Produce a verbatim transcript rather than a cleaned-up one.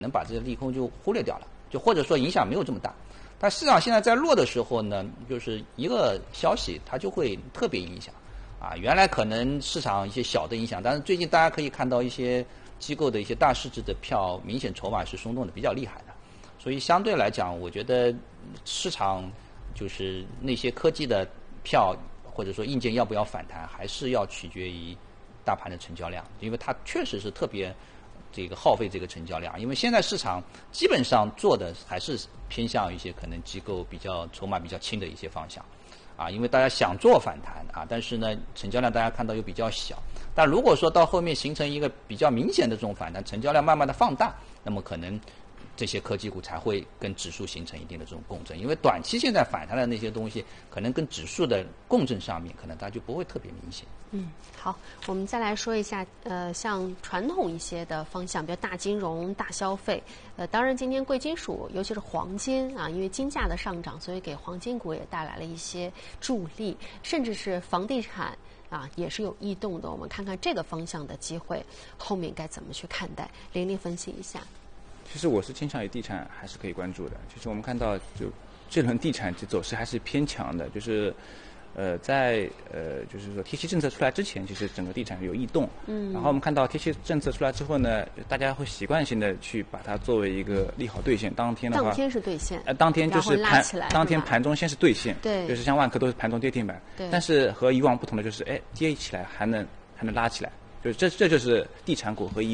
能把这个利空就忽略掉了，就或者说影响没有这么大。但市场现在在弱的时候呢，就是一个消息它就会特别影响啊。原来可能市场一些小的影响，但是最近大家可以看到一些机构的一些大市值的票，明显筹码是松动的比较厉害的。所以相对来讲，我觉得市场就是那些科技的票或者说硬件要不要反弹，还是要取决于大盘的成交量，因为它确实是特别这个耗费这个成交量。因为现在市场基本上做的还是偏向一些可能机构比较筹码比较轻的一些方向啊，因为大家想做反弹啊，但是呢成交量大家看到又比较小。但如果说到后面形成一个比较明显的这种反弹，成交量慢慢的放大，那么可能这些科技股才会跟指数形成一定的这种共振。因为短期现在反弹的那些东西，可能跟指数的共振上面，可能它就不会特别明显。 嗯，好，我们再来说一下，呃，像传统一些的方向，比如大金融、大消费，呃，当然今天贵金属，尤其是黄金啊，因为金价的上涨，所以给黄金股也带来了一些助力，甚至是房地产啊也是有异动的。我们看看这个方向的机会，后面该怎么去看待？林林分析一下。 其实我是倾向于地产还是可以关注的。其实我们看到，就这轮地产就走势还是偏强的，就是。呃，在呃，就是说 T 七政策出来之前，其实整个地产有异动。嗯。然后我们看到 T 七政策出来之后呢，大家会习惯性的去把它作为一个利好兑现。当天的话， 当天是兑现。 呃，当天就是盘，当天盘中先是兑现。 对。 就是像万科都是盘中跌停板。 对。 但是和以往不同的就是，哎，跌起来还能还能拉起来，就是这这就是地产股和以